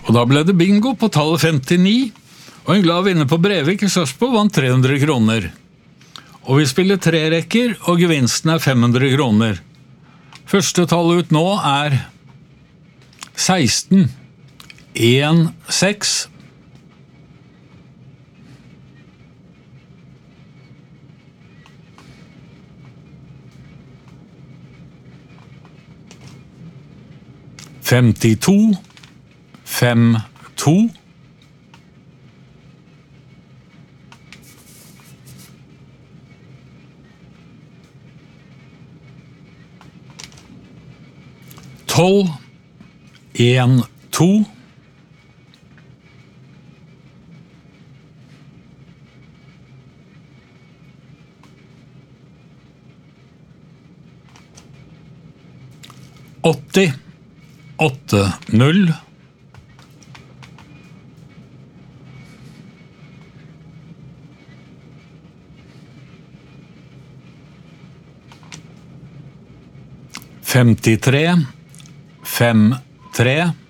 Og da ble det bingo på tallet 59, og en glad vinner på Brevik i Sørsbo vant 300 kroner. Og vi spiller 3 rekker, og gevinsten er 500 kroner. Første tallet ut nå er 16, 1, 6. Femtito, 5, 2. 12, 1, 2. 80, 8, 0. 53, 5, 3.